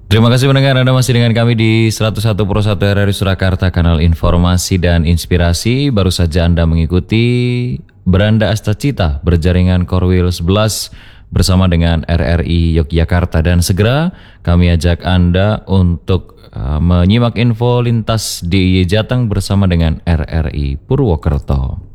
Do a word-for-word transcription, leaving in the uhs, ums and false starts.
Terima kasih pendengar, Anda masih dengan kami di seratus satu koma satu R R I Surakarta, kanal informasi dan inspirasi. Baru saja Anda mengikuti Beranda Astacita berjaringan Korwil sebelas bersama dengan R R I Yogyakarta. Dan segera kami ajak Anda untuk uh, menyimak info lintas D I Y Jateng bersama dengan R R I Purwokerto.